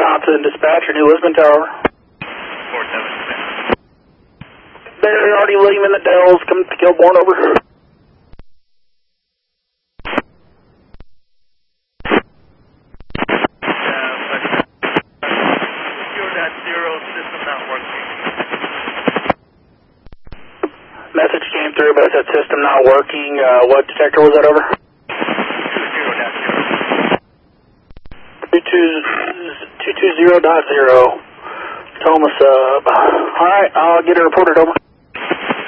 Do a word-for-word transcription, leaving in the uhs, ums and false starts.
Johnson, dispatcher, New Lisbon Tower. four seven. They're already leaving the Dells, coming to Kilbourne, over. System not working. Message came through, but it said system not working. Uh, what detector was that over? two two zero dot zero. Thomas, uh, alright, I'll get it reported over.